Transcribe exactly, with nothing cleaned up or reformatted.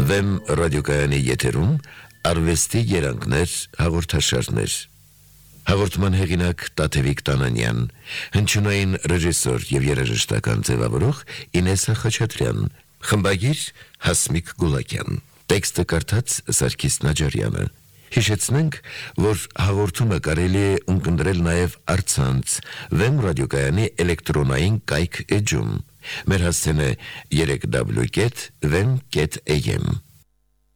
Վեմ ռադիոկայանի եթերում արվեստի երանգներ հաղորդաշարներ։ Հաղորդման հեղինակ Տաթևիկ Տանանյան, հնչյունային ռեժիսոր եւ երաժշտական ձևավորող Ինեսա Խաչատրյան, խմբագիր Հասմիկ Գուլակյան, տեքստը կարդաց Սարգիս Նաջարյանը։ Հիշեցնենք, որ հաղորդումը կարելի է ունկնդրել նաև առցանց Վեմ ռադիոկայանի էլեկտրոնային կայք էջում։ Մեր հասցեն է երեք w կետ վեմ կետ am։